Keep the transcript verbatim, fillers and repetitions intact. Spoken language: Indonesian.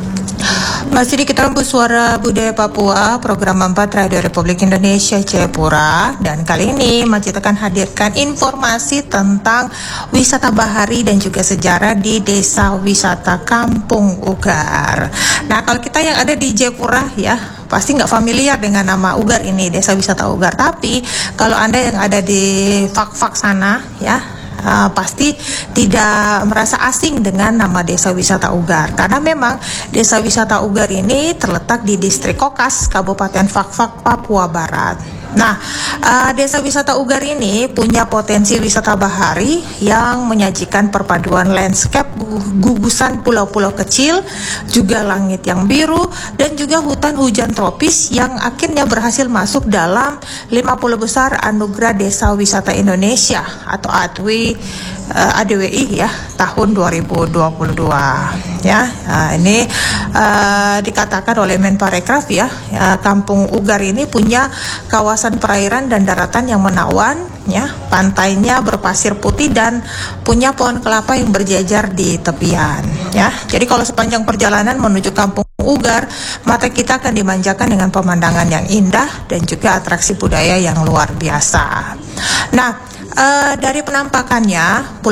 Masih di Kita Suara Budaya Papua, program empat Radio Republik Indonesia Jayapura. Dan kali ini Majid akan hadirkan informasi tentang wisata bahari dan juga sejarah di Desa Wisata Kampung Ugar. Nah, kalau kita yang ada di Jayapura ya, pasti nggak familiar dengan nama Ugar ini, Desa Wisata Ugar. Tapi kalau Anda yang ada di Fak-Fak sana ya, Uh, pasti tidak merasa asing dengan nama Desa Wisata Ugar, karena memang Desa Wisata Ugar ini terletak di Distrik Kokas, Kabupaten Fak-Fak, Papua Barat. Nah, uh, Desa Wisata Ugar ini punya potensi wisata bahari yang menyajikan perpaduan landscape gugusan pulau-pulau kecil, juga langit yang biru, dan juga hutan hujan tropis yang akhirnya berhasil masuk dalam lima puluh besar Anugerah Desa Wisata Indonesia atau A D W I, uh, A D W I ya, tahun dua ribu dua puluh dua ya. Nah, ini uh, dikatakan oleh Menparekraf ya, uh, Kampung Ugar ini punya kawasan perairan dan daratan yang menawan ya, pantainya berpasir putih dan punya pohon kelapa yang berjajar di tepian ya. Jadi kalau sepanjang perjalanan menuju Kampung Ugar, mata kita akan dimanjakan dengan pemandangan yang indah dan juga atraksi budaya yang luar biasa. Nah, uh, dari penampakannya